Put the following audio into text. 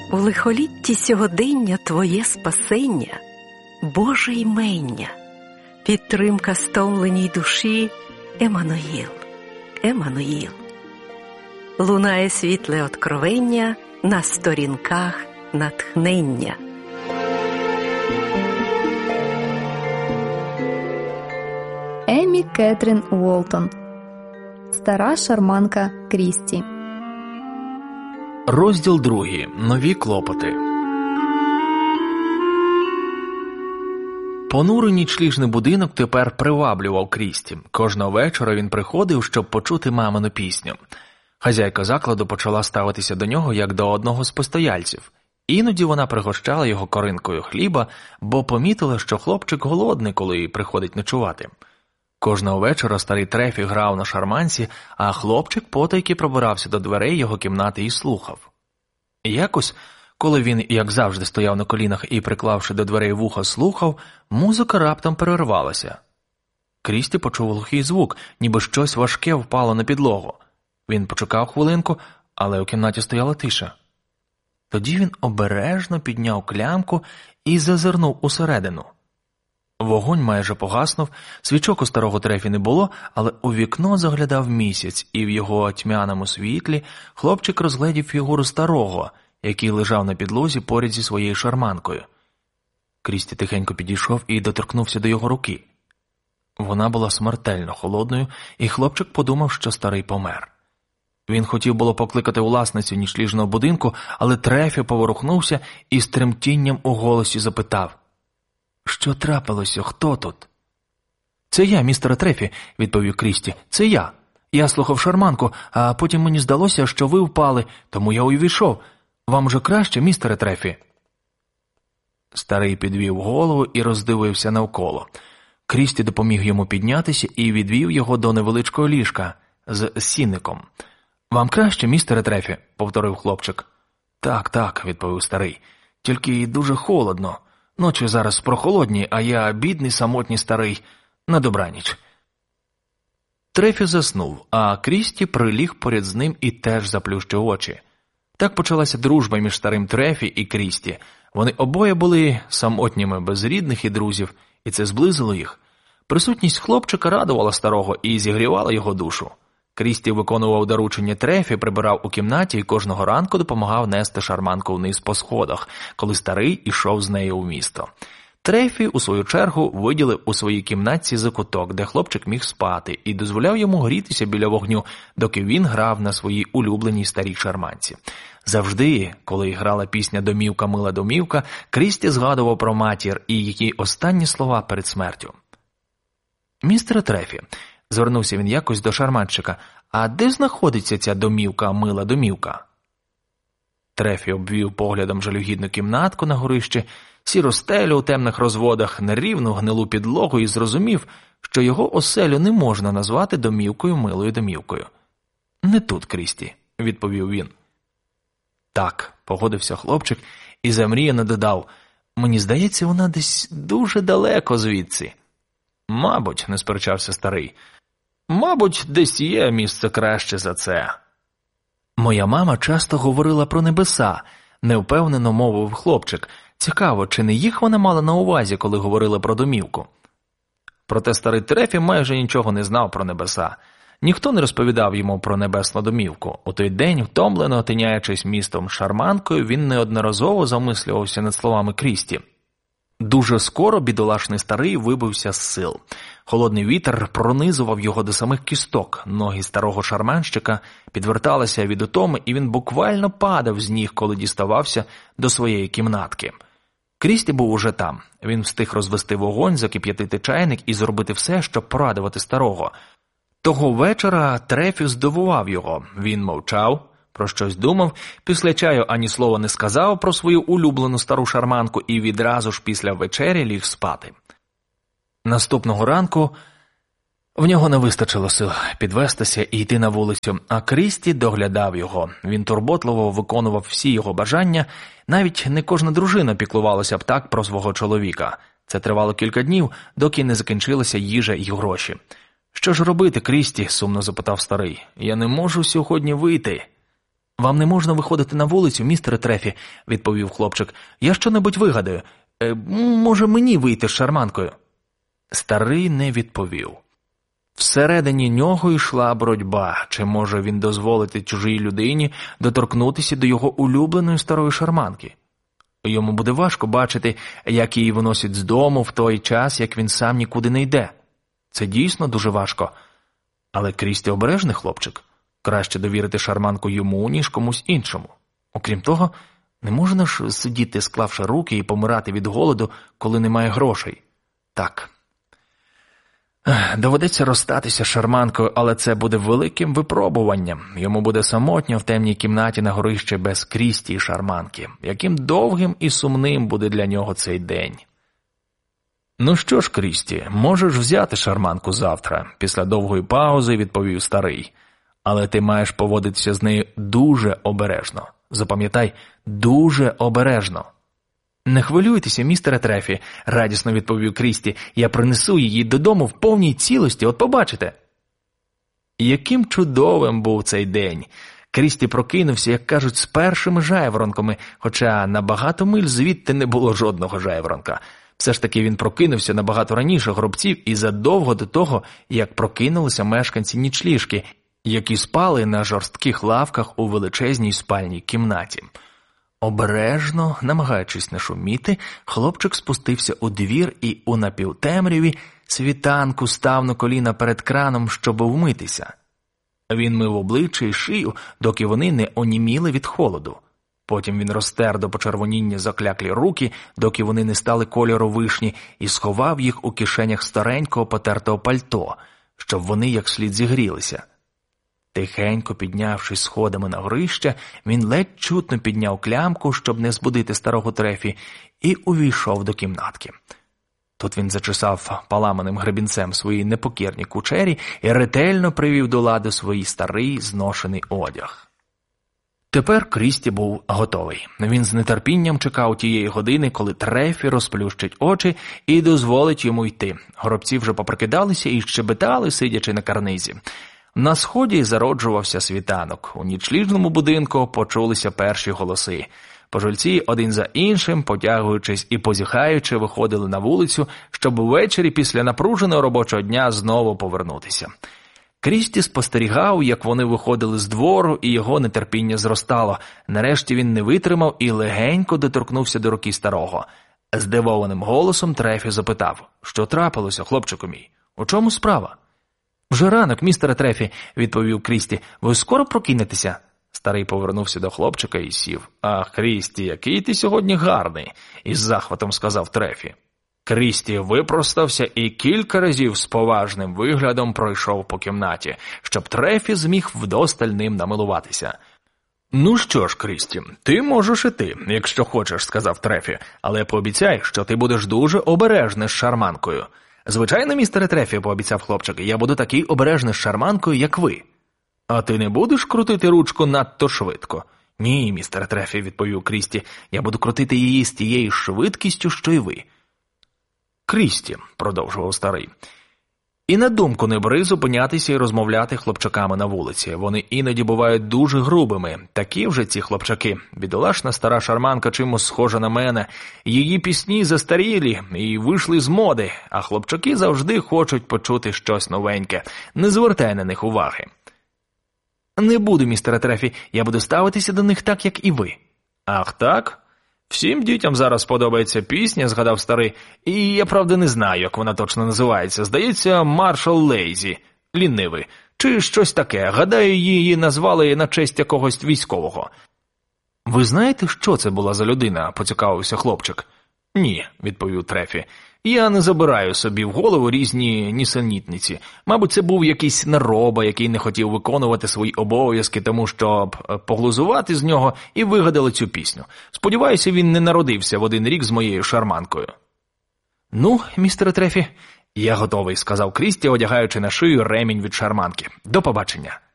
У лихолітті сьогодення твоє спасення, Боже ймення, підтримка стомленій душі, Еммануїл, Еммануїл. Лунає світле откровення на сторінках натхнення. Еммі Кетрін Уолтон. Стара шарманка Крісті. Розділ 2. Нові клопоти. Понурий нічліжний будинок тепер приваблював Крісті. Кожного вечора він приходив, щоб почути мамину пісню. Хазяйка закладу почала ставитися до нього, як до одного з постояльців. Іноді вона пригощала його коринкою хліба, бо помітила, що хлопчик голодний, коли приходить ночувати. Кожного вечора старий Трефі грав на шарманці, а хлопчик потайки пробирався до дверей його кімнати і слухав. Якось, коли він, як завжди, стояв на колінах і, приклавши до дверей вуха, слухав, музика раптом перервалася. Крісті почув глухий звук, ніби щось важке впало на підлогу. Він почекав хвилинку, але у кімнаті стояла тиша. Тоді він обережно підняв клямку і зазирнув усередину. Вогонь майже погаснув, свічок у старого Трефі не було, але у вікно заглядав місяць, і в його тьмяному світлі хлопчик розгледів фігуру старого, який лежав на підлозі поряд зі своєю шарманкою. Крісті тихенько підійшов і доторкнувся до його руки. Вона була смертельно холодною, і хлопчик подумав, що старий помер. Він хотів було покликати власницю нічліжного будинку, але Трефі поворухнувся і з тремтінням у голосі запитав: «Що трапилося? Хто тут?» «Це я, містере Трефі», – відповів Крісті. «Це я. Я слухав шарманку, а потім мені здалося, що ви впали, тому я увійшов. Вам уже краще, містере Трефі?» Старий підвів голову і роздивився навколо. Крісті допоміг йому піднятися і відвів його до невеличкого ліжка з сінником. «Вам краще, містере Трефі?» – повторив хлопчик. Так», – відповів старий. «Тільки дуже холодно. Ночі зараз прохолодні, а я бідний самотній старий. На добраніч». Трефі заснув, а Крісті приліг поряд з ним і теж заплющив очі. Так почалася дружба між старим Трефі і Крісті. Вони обоє були самотніми, без рідних і друзів, і це зблизило їх. Присутність хлопчика радувала старого і зігрівала його душу. Крісті виконував доручення Трефі, прибирав у кімнаті і кожного ранку допомагав нести шарманку вниз по сходах, коли старий ішов з нею у місто. Трефі, у свою чергу, виділив у своїй кімнатці закуток, де хлопчик міг спати, і дозволяв йому грітися біля вогню, доки він грав на своїй улюбленій старій шарманці. Завжди, коли грала пісня «Домівка, мила домівка», Крісті згадував про матір і її останні слова перед смертю. «Містере Трефі», – звернувся він якось до шарманщика, – «а де знаходиться ця домівка, мила домівка?» Трефі обвів поглядом жалюгідну кімнатку на горищі, сіру стелю у темних розводах, нерівну гнилу підлогу і зрозумів, що його оселю не можна назвати домівкою, милою домівкою. «Не тут, Крісті», – відповів він. «Так», – погодився хлопчик і замріяно додав, «мені здається, вона десь дуже далеко звідси». «Мабуть», – не сперечався старий, «мабуть, десь є місце краще за це». «Моя мама часто говорила про небеса», – невпевнено мовив хлопчик. Цікаво, чи не їх вона мала на увазі, коли говорила про домівку? Проте старий Трефі майже нічого не знав про небеса. Ніхто не розповідав йому про небесну домівку. У той день, втомлено тиняючись містом шарманкою, він неодноразово замислювався над словами Крісті. Дуже скоро бідолашний старий вибився з сил. Холодний вітер пронизував його до самих кісток, ноги старого шарманщика підверталися від утоми, і він буквально падав з ніг, коли діставався до своєї кімнатки. Крісті був уже там. Він встиг розвести вогонь, закип'ятити чайник і зробити все, щоб порадувати старого. Того вечора Трефі здивував його. Він мовчав, про щось думав, після чаю ані слова не сказав про свою улюблену стару шарманку і відразу ж після вечері ліг спати. Наступного ранку в нього не вистачило сил підвестися і йти на вулицю, а Крісті доглядав його. Він турботливо виконував всі його бажання, навіть не кожна дружина піклувалася б так про свого чоловіка. Це тривало кілька днів, доки не закінчилася їжа і гроші. «Що ж робити, Крісті?» – сумно запитав старий. «Я не можу сьогодні вийти». «Вам не можна виходити на вулицю, містере Трефі», – відповів хлопчик. «Я що-небудь вигадаю. Може, мені вийти з шарманкою?» Старий не відповів. Всередині нього йшла боротьба, чи може він дозволити чужій людині доторкнутися до його улюбленої старої шарманки. Йому буде важко бачити, як її виносять з дому в той час, як він сам нікуди не йде. Це дійсно дуже важко. Але Крісті обережний хлопчик. Краще довірити шарманку йому, ніж комусь іншому. Окрім того, не можна ж сидіти, склавши руки, і помирати від голоду, коли немає грошей. Так. Доведеться розстатися з шарманкою, але це буде великим випробуванням. Йому буде самотньо в темній кімнаті на горищі без Крісті і шарманки. Яким довгим і сумним буде для нього цей день. «Ну що ж, Крісті, можеш взяти шарманку завтра», – після довгої паузи відповів старий. «Але ти маєш поводитися з нею дуже обережно. Запам'ятай, дуже обережно». «Не хвилюйтеся, містере Трефі», – радісно відповів Крісті. «Я принесу її додому в повній цілості, от побачите». Яким чудовим був цей день. Крісті прокинувся, як кажуть, з першими жайворонками, хоча на багато миль звідти не було жодного жайворонка. Все ж таки він прокинувся набагато раніше горобців і задовго до того, як прокинулися мешканці нічліжки, які спали на жорстких лавках у величезній спальній кімнаті. Обережно, намагаючись не шуміти, хлопчик спустився у двір і у напівтемряві світанку став на коліна перед краном, щоб вмитися. Він мив обличчя і шию, доки вони не оніміли від холоду. Потім він розтер до почервоніння закляклі руки, доки вони не стали кольору вишні, і сховав їх у кишенях старенького потертого пальто, щоб вони як слід зігрілися. Тихенько піднявшись сходами на горище, він ледь чутно підняв клямку, щоб не збудити старого Трефі, і увійшов до кімнатки. Тут він зачесав поламаним гребінцем свої непокірні кучері і ретельно привів до ладу свій старий зношений одяг. Тепер Крісті був готовий. Він з нетерпінням чекав тієї години, коли Трефі розплющить очі і дозволить йому йти. Горобці вже поприкидалися і щебетали, сидячи на карнизі. На сході зароджувався світанок. У нічліжному будинку почулися перші голоси. Пожильці один за іншим, потягуючись і позіхаючи, виходили на вулицю, щоб увечері після напруженого робочого дня знову повернутися. Крісті спостерігав, як вони виходили з двору, і його нетерпіння зростало. Нарешті він не витримав і легенько доторкнувся до руки старого. Здивованим голосом Трефі запитав: «Що трапилося, хлопчику мій? У чому справа?» «Вже ранок, містере Трефі», – відповів Крісті. «Ви скоро прокинетеся?» Старий повернувся до хлопчика і сів. «Ах, Крісті, який ти сьогодні гарний!» – із захватом сказав Трефі. Крісті випростався і кілька разів з поважним виглядом пройшов по кімнаті, щоб Трефі зміг вдосталь ним намилуватися. «Ну що ж, Крісті, ти можеш іти, якщо хочеш», – сказав Трефі, «але пообіцяй, що ти будеш дуже обережний з шарманкою». «Звичайно, містере Трефі», – пообіцяв хлопчик, – «я буду такий обережний з шарманкою, як ви». «А ти не будеш крутити ручку надто швидко?» «Ні, містере Трефі», – відповів Крісті, – «я буду крутити її з тією швидкістю, що й ви». «Крісті», – продовжував старий, – «і на думку не бери зупинятися і розмовляти хлопчаками на вулиці. Вони іноді бувають дуже грубими. Такі вже ці хлопчаки. Бідолашна стара шарманка чимось схожа на мене. Її пісні застарілі і вийшли з моди, а хлопчаки завжди хочуть почути щось новеньке. Не звертай на них уваги». «Не буду, містере Трефі, я буду ставитися до них так, як і ви». «Ах так? Всім дітям зараз подобається пісня», – згадав старий, «і я, правда, не знаю, як вона точно називається. Здається, Маршал Лейзі, лінивий, чи щось таке. Гадаю, її назвали на честь якогось військового». «Ви знаєте, що це була за людина?» – поцікавився хлопчик. «Ні», – відповів Трефі, «я не забираю собі в голову різні нісенітниці. Мабуть, це був якийсь нароба, який не хотів виконувати свої обов'язки, тому щоб поглузувати з нього, і вигадали цю пісню. Сподіваюся, він не народився в один рік з моєю шарманкою». «Ну, містере Трефі, я готовий», – сказав Крісті, одягаючи на шию ремінь від шарманки. «До побачення».